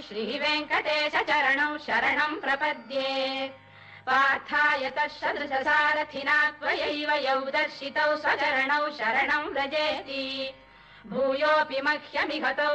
श्रीवेङ्कटेश चरणौ शरणं प्रपद्ये पार्थाय तत्सदृशसारथिना त्वयैव यौ दर्शितौ स्वचरणौ शरणं व्रजेति भूयोऽपि मह्यमिहतौ